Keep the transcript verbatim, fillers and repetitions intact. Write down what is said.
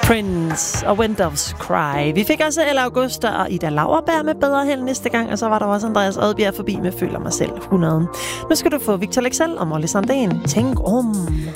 Prince og When Doves Cry. Vi fik også Elle Augusta og Ida Lauerberg med Bedre Held næste gang, og så var der også Andreas Odbjerg forbi med Føler mig selv hundrede. Nu skal du få Victor Leksell og Molly Sandén. Tænk om.